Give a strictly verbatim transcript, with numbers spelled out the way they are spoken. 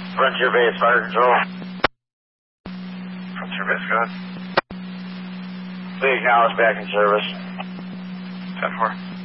Frontier Base, fire control. Frontier Base, go ahead. We acknowledge back in service. ten four.